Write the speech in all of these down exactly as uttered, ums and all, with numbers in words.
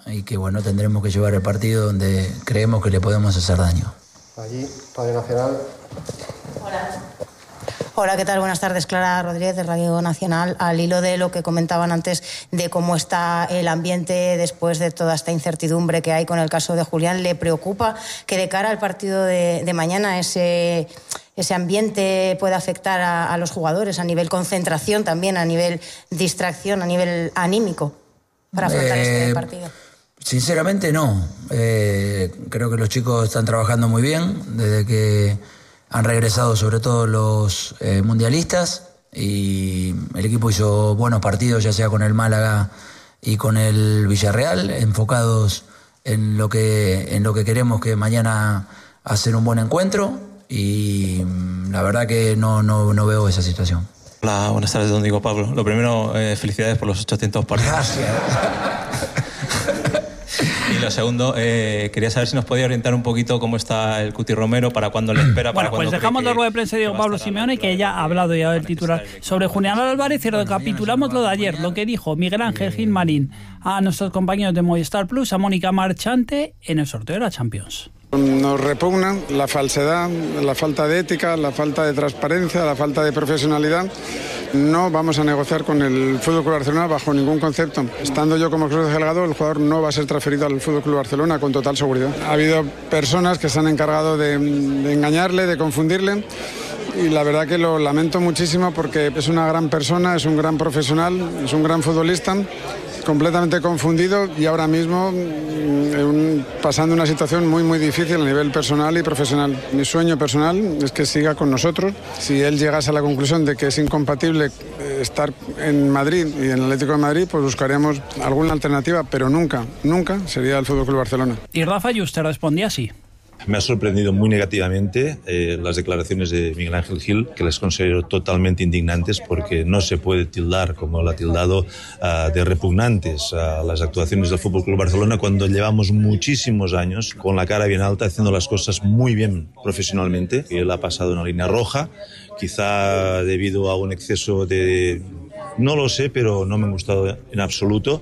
y que bueno, tendremos que llevar el partido donde creemos que le podemos hacer daño. Allí, Radio Nacional. Hola. Hola, ¿qué tal? Buenas tardes, Clara Rodríguez de Radio Nacional. Al hilo de lo que comentaban antes de cómo está el ambiente después de toda esta incertidumbre que hay con el caso de Julián, ¿le preocupa que de cara al partido de, de mañana ese, ese ambiente pueda afectar a, a los jugadores a nivel concentración, también a nivel distracción, a nivel anímico para afrontar eh, este partido? Sinceramente no. Eh, creo que los chicos están trabajando muy bien desde que han regresado, sobre todo los eh, mundialistas, y el equipo hizo buenos partidos, ya sea con el Málaga y con el Villarreal, enfocados en lo que, en lo que queremos, que mañana hacer un buen encuentro, y la verdad que no, no, no veo esa situación. Hola, buenas tardes, don Diego Pablo. Lo primero, eh, felicidades por los ochocientos partidos. Gracias. Y lo segundo, eh, quería saber si nos podía orientar un poquito cómo está el Cuti Romero, para cuándo le espera, para bueno, cuándo. Pues dejamos que, la rueda de prensa de Diego Pablo Simeone, que ya ha hablado ya del titular sobre Julián Álvarez, y recapitulamos lo de ayer, lo que dijo Miguel Ángel Gilmarín a nuestros compañeros de Movistar Plus, a Mónica Marchante, en el sorteo de la Champions. Nos repugna la falsedad, la falta de ética, la falta de transparencia, la falta de profesionalidad. No vamos a negociar con el F C Barcelona bajo ningún concepto. Estando yo como consejero delegado, el jugador no va a ser transferido al F C Barcelona con total seguridad. Ha habido personas que se han encargado de, de engañarle, de confundirle, y la verdad que lo lamento muchísimo, porque es una gran persona, es un gran profesional, es un gran futbolista, completamente confundido, y ahora mismo un, pasando una situación muy muy difícil a nivel personal y profesional. Mi sueño personal es que siga con nosotros. Si él llegase a la conclusión de que es incompatible estar en Madrid y en el Atlético de Madrid, pues buscaríamos alguna alternativa, pero nunca, nunca sería el F C Barcelona. Y Rafa Yuste respondía así. Me ha sorprendido muy negativamente eh, las declaraciones de Miguel Ángel Gil, que les considero totalmente indignantes, porque no se puede tildar, como lo ha tildado, uh, de repugnantes a las actuaciones del F C Barcelona, cuando llevamos muchísimos años con la cara bien alta, haciendo las cosas muy bien profesionalmente. Él ha pasado una línea roja, quizá debido a un exceso de... no lo sé, pero no me ha gustado en absoluto.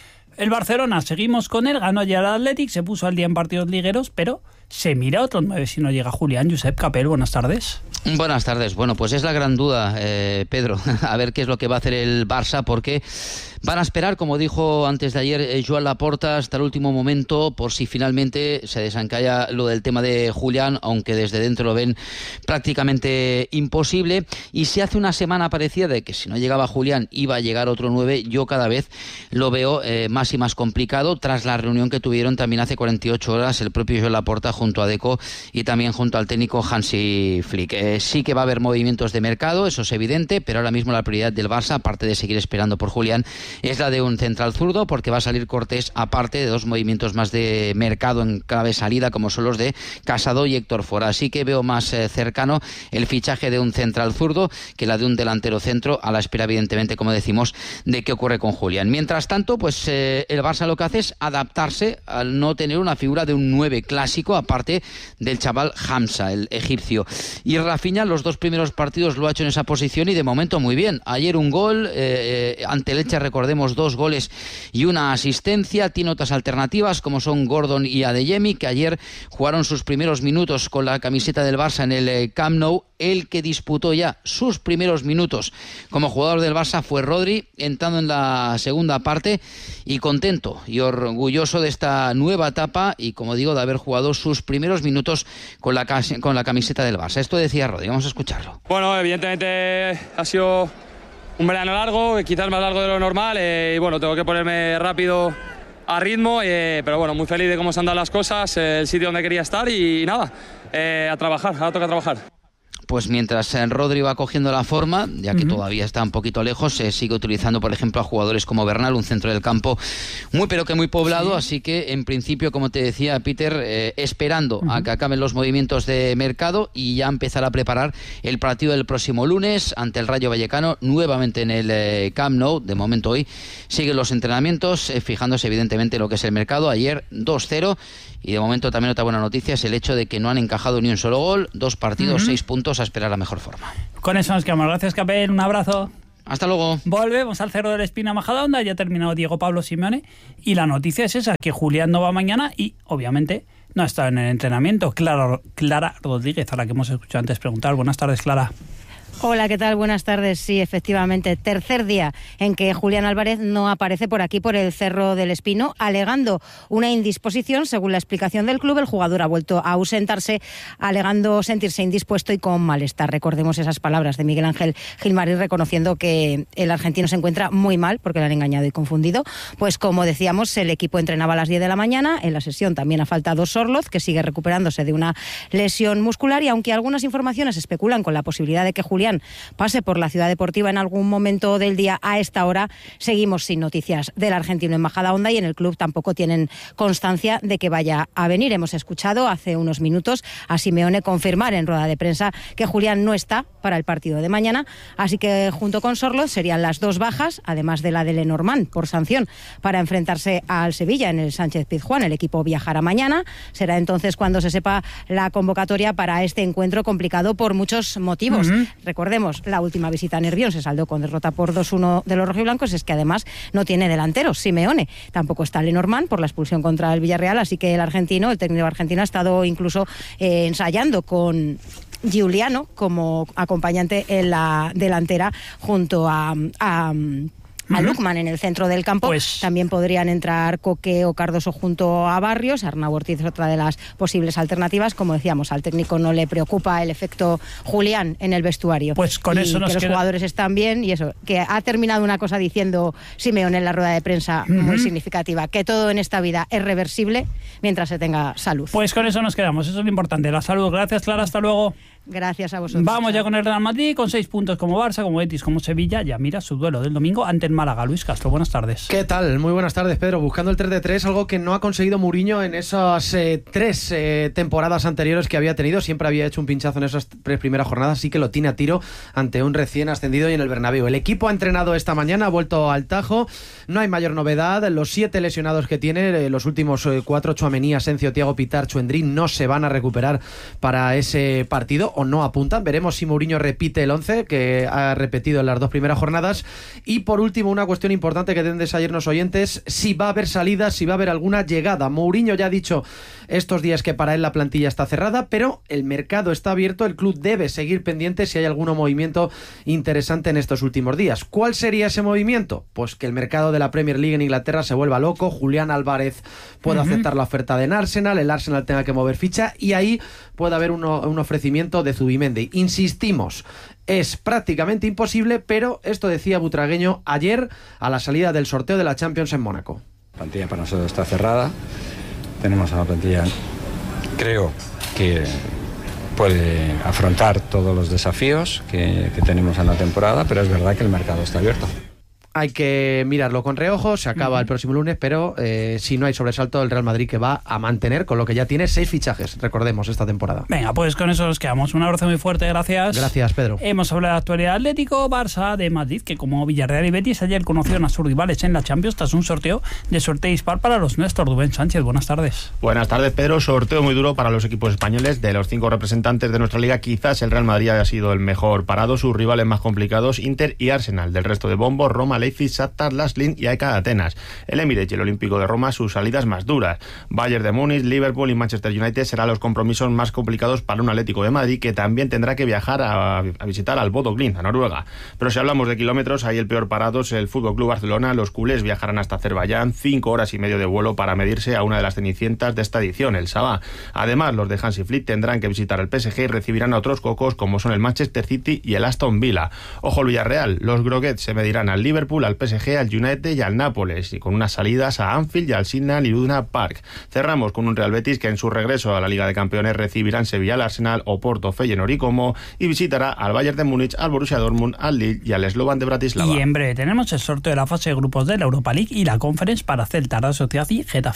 El Barcelona, seguimos con él, ganó ya el Athletic, se puso al día en partidos ligueros, pero se mira otro nueve si no llega Julián. Josep Capel, buenas tardes. Buenas tardes. Bueno, pues es la gran duda, eh, Pedro, a ver qué es lo que va a hacer el Barça, porque van a esperar, como dijo antes de ayer eh, Joan Laporta, hasta el último momento, por si finalmente se desencalla lo del tema de Julián, aunque desde dentro lo ven prácticamente imposible. Y si hace una semana parecía de que si no llegaba Julián iba a llegar otro nueve, yo cada vez lo veo eh, más y más complicado, tras la reunión que tuvieron también hace cuarenta y ocho horas el propio Joan Laporta junto a Deco y también junto al técnico Hansi Flick. Eh, sí que va a haber movimientos de mercado, eso es evidente, pero ahora mismo la prioridad del Barça, aparte de seguir esperando por Julián, es la de un central zurdo, porque va a salir Cortés, aparte de dos movimientos más de mercado en clave salida, como son los de Casado y Héctor Fora. Así que veo más eh, cercano el fichaje de un central zurdo que la de un delantero centro, a la espera, evidentemente, como decimos, de qué ocurre con Julián. Mientras tanto, pues eh, el Barça lo que hace es adaptarse al no tener una figura de un nueve clásico, aparte del chaval Hamza, el egipcio. Y Rafinha, los dos primeros partidos lo ha hecho en esa posición y de momento muy bien. Ayer un gol, eh, ante el Elche, recordemos, dos goles y una asistencia. Tiene otras alternativas como son Gordon y Adeyemi, que ayer jugaron sus primeros minutos con la camiseta del Barça en el eh, Camp Nou. El que disputó ya sus primeros minutos como jugador del Barça fue Rodri, entrando en la segunda parte, y contento y orgulloso de esta nueva etapa y, como digo, de haber jugado sus primeros minutos con la, con la camiseta del Barça. Esto decía Rodri, vamos a escucharlo. Bueno, evidentemente ha sido un verano largo, quizás más largo de lo normal, eh, y bueno, tengo que ponerme rápido a ritmo, eh, pero bueno, muy feliz de cómo se han dado las cosas, eh, el sitio donde quería estar y, y nada, eh, a trabajar, ahora toca trabajar. Pues mientras Rodri va cogiendo la forma, ya que uh-huh. todavía está un poquito lejos, se sigue utilizando, por ejemplo, a jugadores como Bernal, un centro del campo muy pero que muy poblado, sí. Así que en principio, como te decía Peter, eh, esperando uh-huh. a que acaben los movimientos de mercado y ya empezar a preparar el partido del próximo lunes ante el Rayo Vallecano, nuevamente en el eh, Camp Nou. De momento hoy siguen los entrenamientos, eh, fijándose evidentemente en lo que es el mercado. Ayer dos cero. Y de momento también otra buena noticia es el hecho de que no han encajado ni un solo gol, dos partidos, uh-huh. seis puntos, a esperar la mejor forma. Con eso nos quedamos. Gracias, Capel. Un abrazo. Hasta luego. Volvemos al Cerro del Espino a Majadahonda. Ya ha terminado Diego Pablo Simeone. Y la noticia es esa, que Julián no va mañana y, obviamente, no ha estado en el entrenamiento. Clara, Clara Rodríguez, a la que hemos escuchado antes preguntar. Buenas tardes, Clara. Hola, ¿qué tal? Buenas tardes. Sí, efectivamente, tercer día en que Julián Álvarez no aparece por aquí, por el Cerro del Espino, alegando una indisposición. Según la explicación del club, el jugador ha vuelto a ausentarse, alegando sentirse indispuesto y con malestar. Recordemos esas palabras de Miguel Ángel Gilmarí, reconociendo que el argentino se encuentra muy mal porque le han engañado y confundido. Pues como decíamos, el equipo entrenaba a las diez de la mañana. En la sesión también ha faltado Sorloz, que sigue recuperándose de una lesión muscular, y aunque algunas informaciones especulan con la posibilidad de que Julián pase por la ciudad deportiva en algún momento del día, a esta hora seguimos sin noticias del argentino en Majadahonda, y en el club tampoco tienen constancia de que vaya a venir. Hemos escuchado hace unos minutos a Simeone confirmar en rueda de prensa que Julián no está para el partido de mañana, así que junto con Sorloz serían las dos bajas, además de la de Lenormand por sanción para enfrentarse al Sevilla en el Sánchez Pizjuán. El equipo viajará mañana, será entonces cuando se sepa la convocatoria para este encuentro complicado por muchos motivos. Uh-huh. Recordemos, la última visita a Nervión se saldó con derrota por dos uno de los rojiblancos. Es que además no tiene delanteros, Simeone. Tampoco está Lenormand por la expulsión contra el Villarreal, así que el argentino, el técnico argentino, ha estado incluso eh, ensayando con Giuliano como acompañante en la delantera junto a... a a Lukman en el centro del campo. Pues también podrían entrar Coque o Cardoso junto a Barrios. Arnau Ortiz es otra de las posibles alternativas. Como decíamos, al técnico no le preocupa el efecto Julián en el vestuario. Pues con y eso nos que los queda... jugadores están bien, y eso, que ha terminado una cosa diciendo Simeone en la rueda de prensa uh-huh. muy significativa, que todo en esta vida es reversible mientras se tenga salud. Pues con eso nos quedamos, eso es lo importante, la salud. Gracias, Clara, hasta luego. Gracias a vosotros. Vamos ya con el Real Madrid, con seis puntos como Barça, como Betis, como Sevilla. Ya mira su duelo del domingo ante el Málaga. Luis Castro, buenas tardes. ¿Qué tal? Muy buenas tardes, Pedro. Buscando el tres de tres, algo que no ha conseguido Mourinho en esas eh, tres eh, temporadas anteriores que había tenido. Siempre había hecho un pinchazo en esas tres primeras jornadas, así que lo tiene a tiro ante un recién ascendido y en el Bernabéu. El equipo ha entrenado esta mañana, ha vuelto al Tajo. No hay mayor novedad. Los siete lesionados que tiene, eh, los últimos eh, cuatro, Tchouaméni, Asencio, Thiago Pitar, Chuendrí, no se van a recuperar para ese partido, o no apuntan. Veremos Veremos si Mourinho repite el once que ha repetido en las dos primeras jornadas. Y por último, una cuestión importante que deben de sabernos oyentes, si va a haber salidas, si va a haber alguna llegada. Mourinho ya ha dicho estos días que para él la plantilla está cerrada, pero el mercado está abierto, el club debe seguir pendiente si hay algún movimiento interesante en estos últimos días. ¿Cuál sería ese movimiento? Pues que el mercado de la Premier League en Inglaterra se vuelva loco, Julián Álvarez pueda uh-huh. aceptar la oferta de Arsenal, el Arsenal tenga que mover ficha y ahí puede haber uno, un ofrecimiento de Zubimendi. Insistimos, es prácticamente imposible, pero esto decía Butragueño ayer a la salida del sorteo de la Champions en Mónaco. La plantilla para nosotros está cerrada, tenemos una plantilla, creo que puede afrontar todos los desafíos que, que tenemos en la temporada, pero es verdad que el mercado está abierto. Hay que mirarlo con reojo, se acaba uh-huh. el próximo lunes, pero eh, si no hay sobresalto, el Real Madrid que va a mantener, con lo que ya tiene seis fichajes, recordemos, esta temporada. Venga, pues con eso nos quedamos. Un abrazo muy fuerte, gracias. Gracias, Pedro. Hemos hablado de actualidad Atlético, Barça, de Madrid, que como Villarreal y Betis ayer conocieron a sus rivales en la Champions tras un sorteo de suerte dispar para los nuestros. Rubén Sánchez, buenas tardes. Buenas tardes, Pedro. Sorteo muy duro para los equipos españoles. De los cinco representantes de nuestra liga, quizás el Real Madrid haya sido el mejor parado. Sus rivales más complicados, Inter y Arsenal. Del resto de bombos, Roma, Leipzig, Shakhtar, Laslin y A E K de Atenas. El Emirates y el Olímpico de Roma, sus salidas más duras. Bayern de Múnich, Liverpool y Manchester United serán los compromisos más complicados para un Atlético de Madrid, que también tendrá que viajar a, a visitar al Bodo Glimt, a Noruega. Pero si hablamos de kilómetros, ahí el peor parado es el F C Barcelona. Los culés viajarán hasta Azerbaiyán, cinco horas y medio de vuelo para medirse a una de las cenicientas de esta edición, el Sabah. Además, los de Hansi Flick tendrán que visitar el P S G y recibirán a otros cocos como son el Manchester City y el Aston Villa. Ojo el Villarreal, los Groguets se medirán al Liverpool, al P S G, al United y al Nápoles, y con unas salidas a Anfield y al Signal Iduna Park. Cerramos con un Real Betis que en su regreso a la Liga de Campeones recibirán Sevilla, al Arsenal, Oporto, Feyenoord y Como, y visitará al Bayern de Múnich, al Borussia Dortmund, al Lille y al Slovan de Bratislava. Y en breve tenemos el sorteo de la fase de grupos de la Europa League y la Conference para Celta, Real Sociedad y Getafe.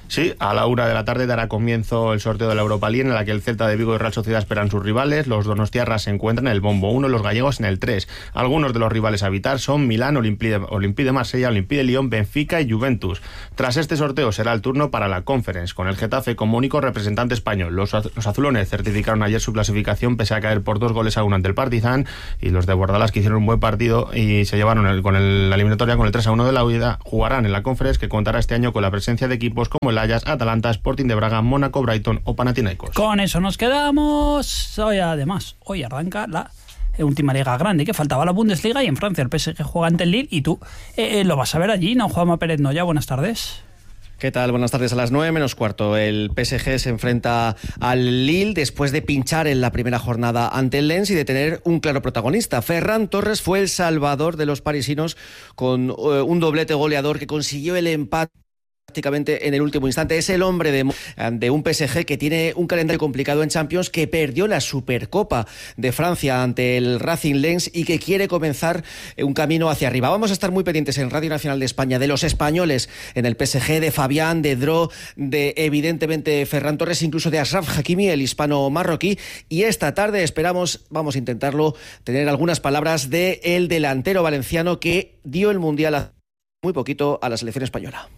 Sí, a la una de la tarde dará comienzo el sorteo de la Europa League, en la que el Celta de Vigo y Real Sociedad esperan sus rivales. Los donostiarras se encuentran en el bombo uno, los gallegos en el tres. Algunos de los rivales a evitar son Milán, Olympique de, Olympique de Marsella, Olympique de Lyon, Benfica y Juventus. Tras este sorteo será el turno para la Conference, con el Getafe como único representante español. Los, los azulones certificaron ayer su clasificación pese a caer por dos goles a uno ante el Partizan, y los de Bordalás, que hicieron un buen partido y se llevaron el, con el, la eliminatoria con el tres a uno de la huida, jugarán en la Conference, que contará este año con la presencia de equipos como el Ajax, Atalanta, Sporting de Braga, Mónaco, Brighton o Panathinaikos. Con eso nos quedamos. Hoy además, hoy arranca la última liga grande, que faltaba la Bundesliga, y en Francia el P S G juega ante el Lille, y tú eh, lo vas a ver allí, ¿no? Juanma Pérez Noya, buenas tardes. ¿Qué tal? Buenas tardes. A las nueve menos cuarto el P S G se enfrenta al Lille después de pinchar en la primera jornada ante el Lens y de tener un claro protagonista. Ferran Torres fue el salvador de los parisinos con uh, un doblete goleador que consiguió el empate prácticamente en el último instante. Es el hombre de, de un P S G que tiene un calendario complicado en Champions, que perdió la Supercopa de Francia ante el Racing Lens y que quiere comenzar un camino hacia arriba. Vamos a estar muy pendientes en Radio Nacional de España de los españoles en el P S G, de Fabián, de Dro, de evidentemente Ferran Torres, incluso de Ashraf Hakimi, el hispano marroquí. Y esta tarde esperamos, vamos a intentarlo, tener algunas palabras de el delantero valenciano que dio el Mundial hace muy poquito a la selección española.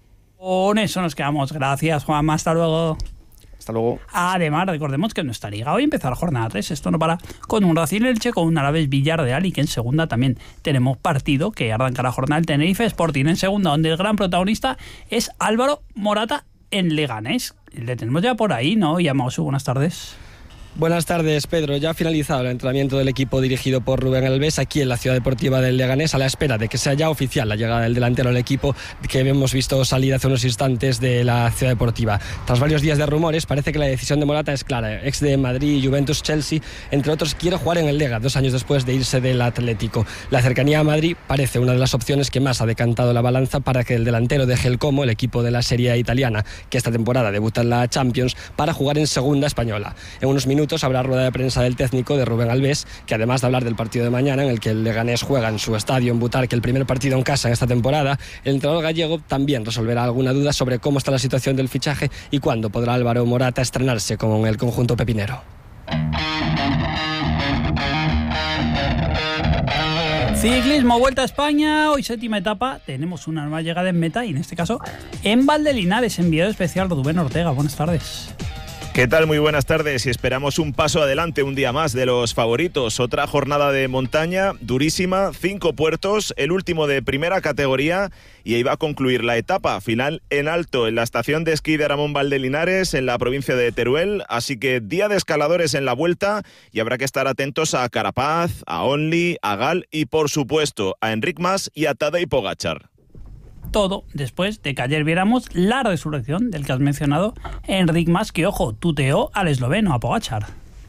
Con eso nos quedamos. Gracias, Juanma. Hasta luego. Hasta luego. Además, recordemos que en nuestra liga hoy empieza la jornada tres. Esto no para con un Racing Elche, con un Alavés Villarreal, y que en segunda también tenemos partido que arranca la jornada el Tenerife Sporting en segunda, donde el gran protagonista es Álvaro Morata en Leganés. Le tenemos ya por ahí, ¿no? Llamaos, buenas tardes. Buenas tardes, Pedro. Ya ha finalizado el entrenamiento del equipo dirigido por Rubén Alves aquí en la Ciudad Deportiva del Leganés, a la espera de que sea ya oficial la llegada del delantero al equipo que hemos visto salir hace unos instantes de la Ciudad Deportiva. Tras varios días de rumores, parece que la decisión de Morata es clara. Ex de Madrid, Juventus, Chelsea, entre otros, quiere jugar en el Lega dos años después de irse del Atlético. La cercanía a Madrid parece una de las opciones que más ha decantado la balanza para que el delantero deje el Como, el equipo de la Serie A italiana, que esta temporada debuta en la Champions, para jugar en segunda española. En unos minutos habrá rueda de prensa del técnico, de Rubén Alves, que además de hablar del partido de mañana, en el que el Leganés juega en su estadio en Butarque, el primer partido en casa en esta temporada, el entrenador gallego también resolverá alguna duda sobre cómo está la situación del fichaje y cuándo podrá Álvaro Morata estrenarse con el conjunto pepinero. Ciclismo, Vuelta a España, hoy séptima etapa, tenemos una nueva llegada en meta, y en este caso en Valdelinares, enviado especial Rubén Ortega. Buenas tardes. ¿Qué tal? Muy buenas tardes, y esperamos un paso adelante un día más de los favoritos. Otra jornada de montaña durísima, cinco puertos, el último de primera categoría, y ahí va a concluir la etapa final en alto en la estación de esquí de Ramón Valdelinares, en la provincia de Teruel. Así que día de escaladores en la vuelta, y habrá que estar atentos a Carapaz, a Only, a Gal y por supuesto a Enric Mas y a Tadej Pogačar. Todo después de que ayer viéramos la resurrección del que has mencionado, Enric Mas, que, ojo, tuteó al esloveno, a Pogačar.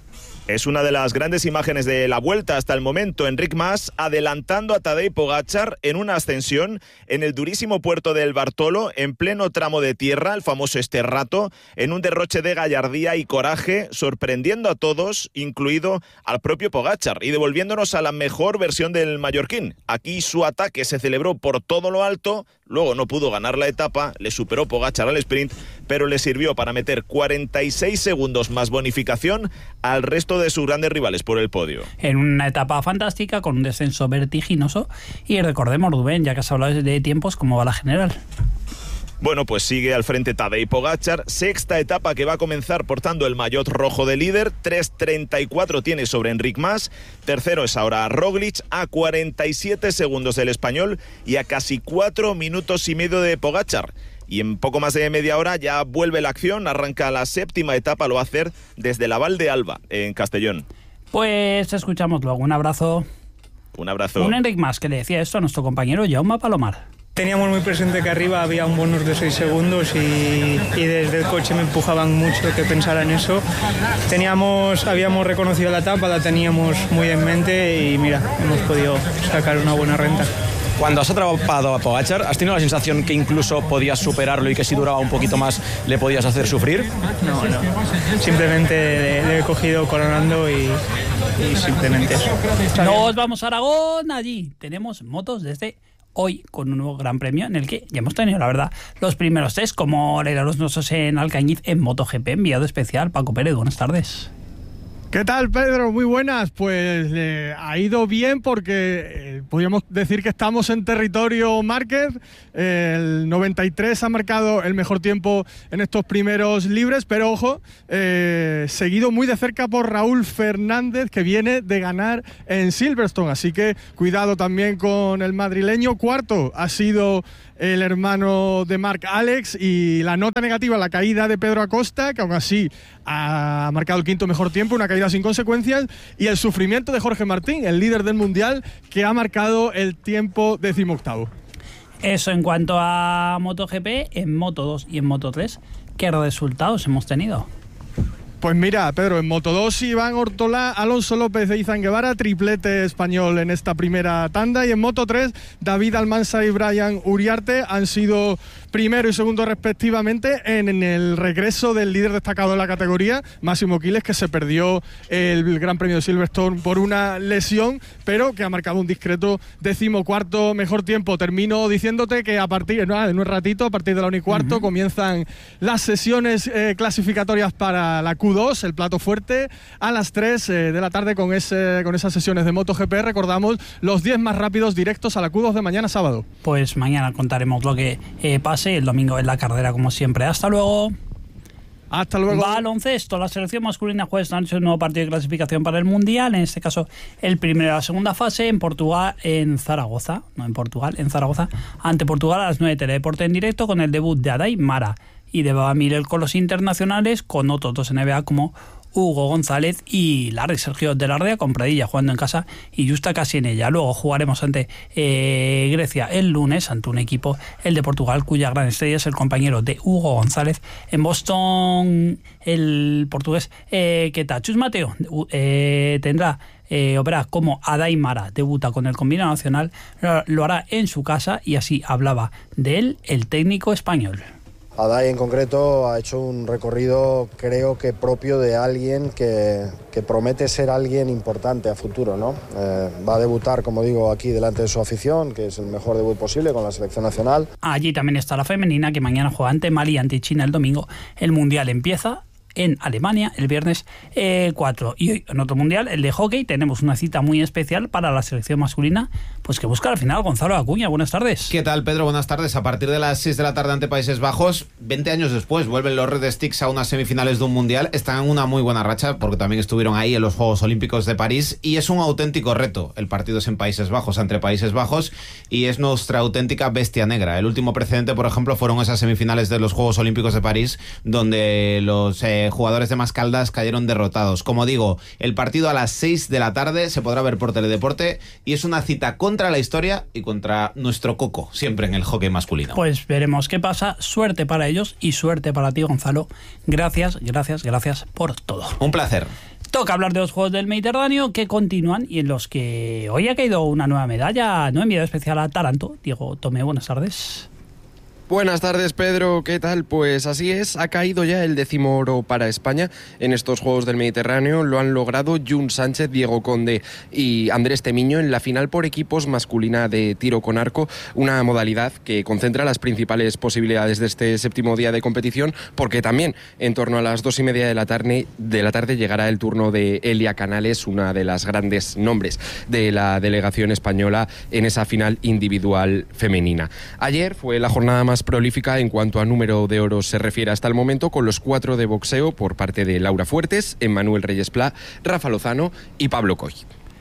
Es una de las grandes imágenes de la Vuelta hasta el momento. Enric Mas adelantando a Tadej Pogačar en una ascensión en el durísimo puerto del Bartolo, en pleno tramo de tierra, el famoso Esterrato, en un derroche de gallardía y coraje, sorprendiendo a todos, incluido al propio Pogačar, y devolviéndonos a la mejor versión del mallorquín. Aquí su ataque se celebró por todo lo alto, luego no pudo ganar la etapa, le superó Pogačar al sprint, pero le sirvió para meter cuarenta y seis segundos más bonificación al resto de sus grandes rivales por el podio. En una etapa fantástica, con un descenso vertiginoso, y recordemos, Rubén, ya que has hablado de tiempos, ¿cómo va la general? Bueno, pues sigue al frente Tadej Pogačar, sexta etapa que va a comenzar portando el maillot rojo de líder, tres treinta y cuatro tiene sobre Enric Mas, tercero es ahora Roglic, a cuarenta y siete segundos del español y a casi cuatro minutos y medio de Pogačar. Y en poco más de media hora ya vuelve la acción, arranca la séptima etapa, lo va a hacer desde la Val de Alba, en Castellón. Pues escuchamos luego, un abrazo. Un abrazo. Un Enric Mas que le decía esto a nuestro compañero Jaume Palomar. Teníamos muy presente que arriba había un bonus de seis segundos y, y desde el coche me empujaban mucho que pensara en eso. Teníamos, habíamos reconocido la etapa, la teníamos muy en mente y mira, hemos podido sacar una buena renta. Cuando has atrapado a Pogačar, ¿has tenido la sensación que incluso podías superarlo y que si duraba un poquito más le podías hacer sufrir? No, no. Simplemente le, le he cogido coronando y, y simplemente eso. Nos vamos a Aragón, allí tenemos motos desde hoy con un nuevo Gran Premio en el que ya hemos tenido, la verdad, los primeros test, como era los nuestros en Alcañiz en MotoGP, enviado especial. Paco Pérez, buenas tardes. ¿Qué tal, Pedro? Muy buenas. Pues eh, ha ido bien porque eh, podríamos decir que estamos en territorio Márquez. Eh, el noventa y tres ha marcado el mejor tiempo en estos primeros libres, pero ojo, eh, seguido muy de cerca por Raúl Fernández, que viene de ganar en Silverstone. Así que cuidado también con el madrileño. Cuarto ha sido el hermano de Marc, Alex, y la nota negativa, la caída de Pedro Acosta, que aún así ha marcado el quinto mejor tiempo, una caída sin consecuencias, y el sufrimiento de Jorge Martín, el líder del Mundial, que ha marcado el tiempo decimoctavo. Eso en cuanto a MotoGP. En Moto dos y en Moto tres, ¿qué resultados hemos tenido? Pues mira, Pedro, en Moto dos Iván Ortolá, Alonso López e Izan Guevara, triplete español en esta primera tanda, y en Moto tres David Almansa y Brian Uriarte han sido primero y segundo respectivamente en, en el regreso del líder destacado de la categoría, Máximo Quiles, que se perdió el Gran Premio de Silverstone por una lesión, pero que ha marcado un discreto decimocuarto mejor tiempo. Termino diciéndote que a partir no, en un ratito, a partir de la una y cuarto, uh-huh. comienzan las sesiones eh, clasificatorias para la Q dos, el plato fuerte, a las tres eh, de la tarde con, ese, con esas sesiones de MotoGP. Recordamos los diez más rápidos directos a la Q dos de mañana sábado. Pues mañana contaremos lo que eh, pase. El domingo en la carrera, como siempre. Hasta luego. Hasta luego. Baloncesto. La selección masculina juega esta noche un nuevo partido de clasificación para el Mundial. En este caso, el primero de la segunda fase en Portugal, en Zaragoza. No en Portugal, en Zaragoza. Ante Portugal a las nueve. Teledeporte en directo con el debut de Adai Mara y de Baba Miller con los internacionales, con otros dos N B A como Hugo González y Larry Sergio de Lardea, con Pradilla jugando en casa y Justa casi en ella. Luego jugaremos ante eh, Grecia el lunes, ante un equipo, el de Portugal, cuya gran estrella es el compañero de Hugo González. En Boston, el portugués eh, Ketachus Mateo eh, tendrá Eh, opera como Adai Mara, debuta con el combinado nacional, lo hará en su casa, y así hablaba de él el técnico español. Adai en concreto ha hecho un recorrido, creo que propio de alguien que, que promete ser alguien importante a futuro, ¿no? Eh, va a debutar, como digo, aquí delante de su afición, que es el mejor debut posible con la selección nacional. Allí también está la femenina, que mañana juega ante Mali, ante China el domingo. El Mundial empieza en Alemania el viernes eh, cuatro. Y hoy en otro mundial, el de hockey, tenemos una cita muy especial para la selección masculina, pues que busca al final Gonzalo Acuña. Buenas tardes. ¿Qué tal, Pedro? Buenas tardes. A partir de las seis de la tarde ante Países Bajos, veinte años después, vuelven los Red Sticks a unas semifinales de un mundial. Están en una muy buena racha porque también estuvieron ahí en los Juegos Olímpicos de París, y es un auténtico reto. El partido es en Países Bajos, entre Países Bajos, y es nuestra auténtica bestia negra. El último precedente, por ejemplo, fueron esas semifinales de los Juegos Olímpicos de París, donde los eh, jugadores de Mascaldas cayeron derrotados. Como digo, el partido a las seis de la tarde se podrá ver por Teledeporte, y es una cita contra la historia y contra nuestro coco, siempre en el hockey masculino. Pues veremos qué pasa. Suerte para ellos y suerte para ti, Gonzalo. Gracias, gracias, gracias por todo. Un placer. Toca hablar de los Juegos del Mediterráneo que continúan y en los que hoy ha caído una nueva medalla, no enviado especial a Taranto. Diego Tomé, buenas tardes. Buenas tardes, Pedro, ¿qué tal? Pues así es, ha caído ya el décimo oro para España en estos Juegos del Mediterráneo. Lo han logrado Jun Sánchez, Diego Conde y Andrés Temiño en la final por equipos masculina de tiro con arco, una modalidad que concentra las principales posibilidades de este séptimo día de competición, porque también en torno a las dos y media de la tarde, de la tarde llegará el turno de Elia Canales, una de las grandes nombres de la delegación española en esa final individual femenina. Ayer fue la jornada más prolífica en cuanto a número de oros se refiere hasta el momento, con los cuatro de boxeo por parte de Laura Fuertes, Emmanuel Reyes Plá, Rafa Lozano y Pablo Coy.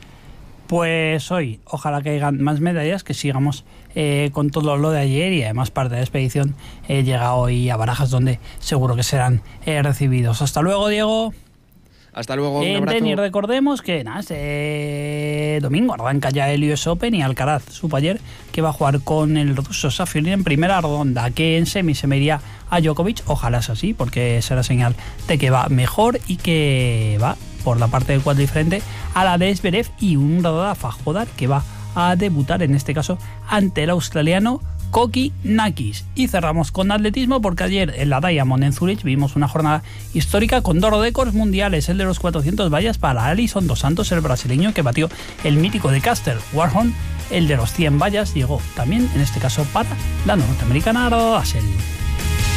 Pues hoy, ojalá que haya más medallas, que sigamos eh, con todo lo de ayer, y además parte de la expedición eh, llega hoy a Barajas, donde seguro que serán eh, recibidos. Hasta luego, Diego. Hasta luego, un en abrazo. tenis, recordemos que nada, este domingo arranca ya el U S Open, y Alcaraz supo ayer que va a jugar con el ruso Safiullin en primera ronda, que en semi se me iría a Djokovic. Ojalá sea así, porque será señal de que va mejor y que va por la parte del cuadro diferente a la de Zverev, y un Rafa Jodar que va a debutar en este caso ante el australiano Kokinakis. Y cerramos con atletismo, porque ayer en la Diamond en Zurich vimos una jornada histórica con dos récords mundiales, el de los cuatrocientos vallas para Alison dos Santos, el brasileño, que batió el mítico de Caster Warholm El de los cien vallas llegó también, en este caso, para la norteamericana Ardua Basel.